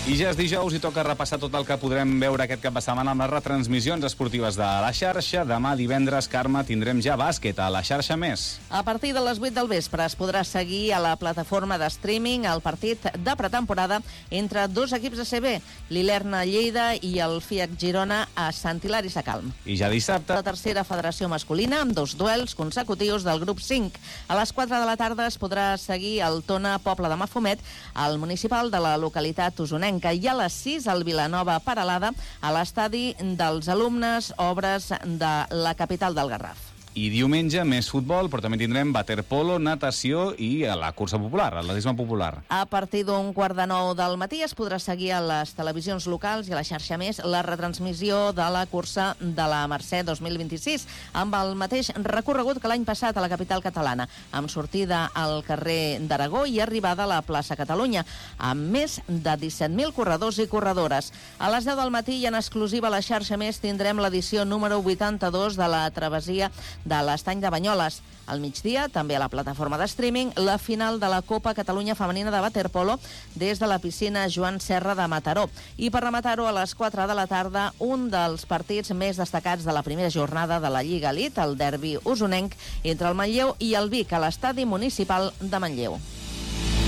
I ja és dijous i toca repassar tot el que podrem veure aquest cap de setmana amb les retransmissions esportives de la xarxa. Demà divendres, Carme, tindrem ja bàsquet a la xarxa més. A partir de les 8 del vespre es podrà seguir a la plataforma de streaming el partit de pretemporada entre dos equips de CB, l'Ilerna Lleida i el FIAC Girona a Sant Hilari Sacalm. I ja dissabte, La tercera federació masculina amb 2 duels consecutius del grup 5. A les 4 de la tarda es podrà seguir el Tona Poble de Mafumet, al municipal de la localitat usonenca, i a les 6 al Vilanova Peralada a l'estadi dels alumnes obres de la capital del Garraf. i diumenge més futbol, però també tindrem waterpolo, natació i la cursa popular, atletisme popular. A partir d'un 8:45 del matí es podrà seguir a les televisions locals i a la xarxa més la retransmissió de la cursa de la Mercè 2026, amb el mateix recorregut que l'any passat a la capital catalana, amb sortida al carrer d'Aragó i arribada a la plaça Catalunya, amb més de 17.000 corredors i corredores. A les 10 del matí i en exclusiva a la xarxa més tindrem l'edició número 82 de la travessia de l'Estany de Banyoles. Al migdia, també a la plataforma de streaming, la final de la Copa Catalunya Femenina de Waterpolo des de la piscina Joan Serra de Mataró. I per rematar-ho, a les 4 de la tarda, un dels partits més destacats de la primera jornada de la Lliga Elite, el derbi usonenc entre el Manlleu i el Vic a l'estadi municipal de Manlleu.